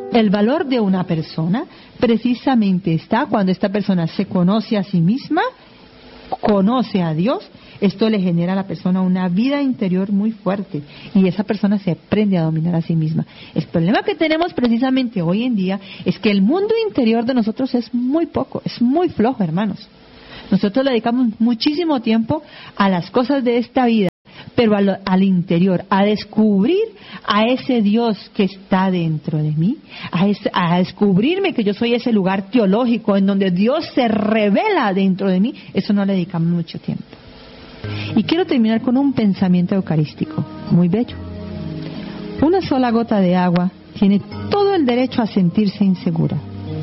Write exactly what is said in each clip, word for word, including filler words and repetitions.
El valor de una persona precisamente está cuando esta persona se conoce a sí misma, conoce a Dios. Esto le genera a la persona una vida interior muy fuerte y esa persona se aprende a dominar a sí misma. El problema que tenemos precisamente hoy en día es que el mundo interior de nosotros es muy poco, es muy flojo, hermanos. Nosotros le dedicamos muchísimo tiempo a las cosas de esta vida, pero al, al interior, a descubrir a ese Dios que está dentro de mí, a, ese, a descubrirme que yo soy ese lugar teológico en donde Dios se revela dentro de mí, eso no le dedicamos mucho tiempo. Y quiero terminar con un pensamiento eucarístico muy bello. Una sola gota de agua tiene todo el derecho a sentirse insegura.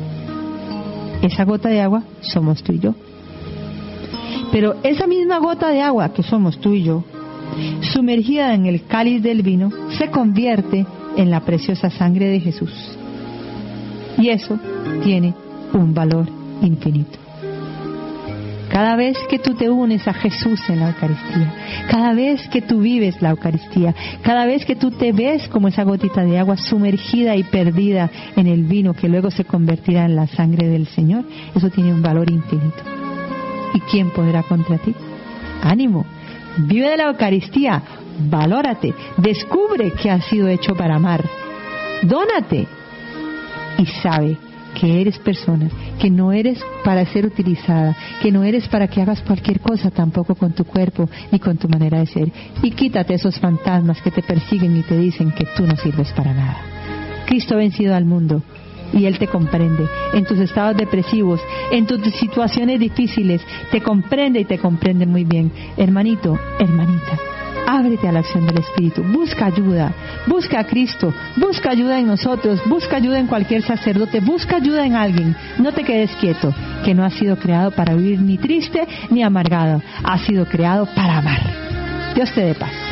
Esa gota de agua somos tú y yo. Pero esa misma gota de agua que somos tú y yo, sumergida en el cáliz del vino, se convierte en la preciosa sangre de Jesús. Y eso tiene un valor infinito. Cada vez que tú te unes a Jesús en la Eucaristía, cada vez que tú vives la Eucaristía, cada vez que tú te ves como esa gotita de agua sumergida y perdida en el vino que luego se convertirá en la sangre del Señor, eso tiene un valor infinito. ¿Y quién podrá contra ti? ¡Ánimo! Vive de la Eucaristía, valórate, descubre que has sido hecho para amar, dónate y sabe que eres persona, que no eres para ser utilizada, que no eres para que hagas cualquier cosa tampoco con tu cuerpo ni con tu manera de ser. Y quítate esos fantasmas que te persiguen y te dicen que tú no sirves para nada. Cristo ha vencido al mundo y Él te comprende en tus estados depresivos, en tus situaciones difíciles, te comprende y te comprende muy bien. Hermanito, hermanita, ábrete a la acción del Espíritu, busca ayuda, busca a Cristo, busca ayuda en nosotros, busca ayuda en cualquier sacerdote, busca ayuda en alguien. No te quedes quieto, que no has sido creado para vivir ni triste ni amargado, has sido creado para amar. Dios te dé paz.